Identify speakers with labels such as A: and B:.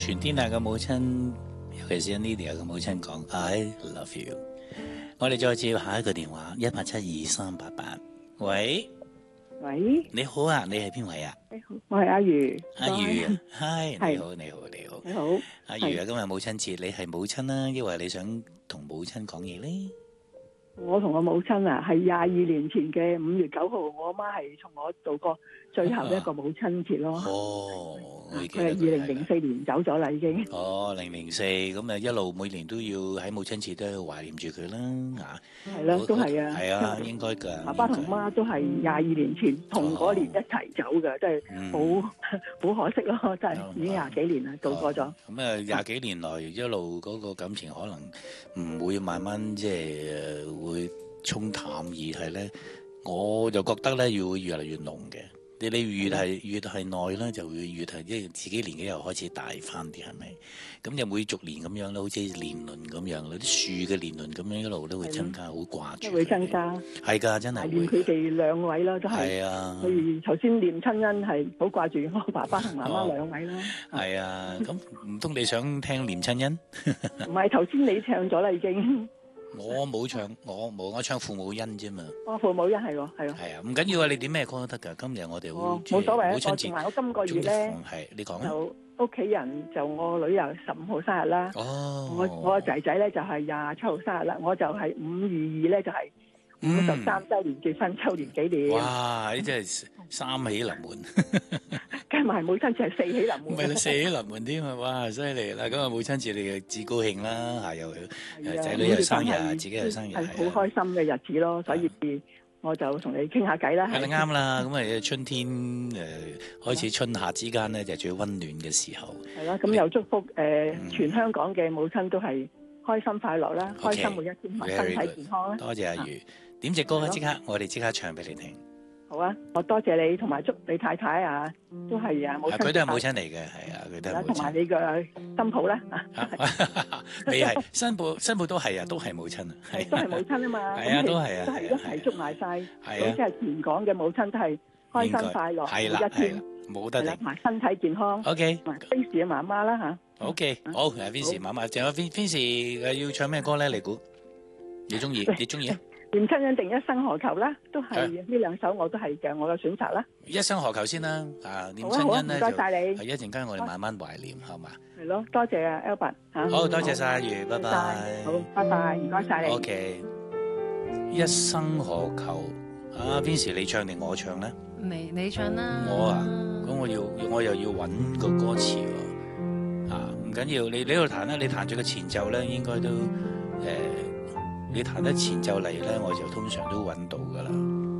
A: 全天下嘅母親，尤其是 Lydia 嘅母親講 I love you。我哋再接下一個電話1872388。喂，
B: 喂，
A: 你好啊，你係邊位啊？
B: 你好，我係阿如。
A: 阿如啊，嗨，
B: 係
A: 你好，你好，你好。
B: 你好，
A: 阿如啊，今日母親節，你係母親啦，抑或你想同母親講嘢咧？
B: 我同我母親啊，係22年前嘅5月9號，我阿媽係同我度過最後一個母親節咯。
A: 哦，我記
B: 佢係
A: 得
B: 2004年走咗啦，已經。
A: 哦，004咁啊，一路每年都要喺母親節都要懷念住佢啦，
B: 係啦，都係啊。
A: 係啊，應該㗎。
B: 爸爸同媽都係22年前同嗰年一齊走嘅，真係好可惜咯，真係已經20幾年啦，度過咗。
A: 咁啊，20幾年來一路嗰個感情可能唔會慢慢即係會沖淡，而係咧，我就覺得咧要越嚟越濃嘅。你越係耐咧，就會越係即係自己年紀又開始大翻啲，係咪？咁就每逐年咁樣咧，好似年輪咁樣，啲樹嘅年輪咁樣一路都會增加，好掛住。
B: 會增加。係
A: 㗎，真係會。
B: 念佢哋兩位啦，都係。係
A: 啊。
B: 所以頭先念親恩係好掛住我爸爸同媽媽兩位啦。
A: 係啊，咁唔通你想聽念親恩？
B: 唔係，頭先你唱咗啦，已經。
A: 我冇唱，我唱父母恩啫嘛。
B: 父母恩係喎，係喎。
A: 係啊，唔緊要啊，你點咩歌都得㗎。今日我哋好
B: 冇所謂啊，
A: 母親節
B: 同埋我今個月咧，
A: 係你講
B: 就屋企人就我女又15號生日啦。
A: 哦。
B: 我個仔仔咧就係27號生日啦，我就係522咧就係53週年結婚周年紀念。
A: 哇！呢真係三喜臨門。
B: 計埋母親節係4喜臨門。
A: 唔係啦，4喜臨門添啊！哇，犀利啦！咁啊，母親節你嘅至高興啦，嚇又仔女又生日，自己又生日，
B: 係好開心嘅日子咯。所以我就同你傾下偈啦。
A: 係啦，啱啦。咁啊，春天開始春夏之間咧，就最溫暖嘅時候。
B: 係啦，咁又祝福全香港嘅母親都係開心快樂啦，開心每一天，同埋身體健康啦。
A: 多謝阿如，點隻歌啊？我哋即刻唱俾你聽。
B: 好啊！我多謝你，同埋祝你太太啊，都係啊母親。
A: 佢都係母親嚟嘅，係啊，佢都係母親。
B: 同埋你嘅新抱咧，
A: 你係新抱都係啊，都係母親啊，
B: 都係母親啊嘛。
A: 係啊，都係啊，
B: 都係一齊祝埋晒。
A: 係啊，
B: 好似係全港嘅母親都係開心快樂，每一天
A: 冇得停，
B: 同埋身體健康。
A: OK，
B: 同埋 Vincy 嘅媽媽啦嚇。
A: OK，好，Vincy 媽媽，仲有 Vincy 要唱咩歌咧？你估？你中意？你中意啊？
B: 念親恩定一生何求啦，都係呢兩首我都係嘅，我嘅選擇啦。
A: 一生何求先啦，念親恩咧就
B: 唔該晒你。
A: 係一陣間我哋慢慢懷念，好嘛？
B: 係咯，多謝啊 Albert 嚇。
A: 好多謝晒阿如，拜拜。
B: 好，拜拜，唔該晒你。
A: OK，一生何求？阿 Vincy 你唱定我唱咧？
C: 你唱啦。
A: 我啊，咁我又要揾個歌詞喎。唔緊要，你喺度彈啦，你彈住個前奏咧，應該都你彈得前奏嚟咧，我就通常都揾到噶啦。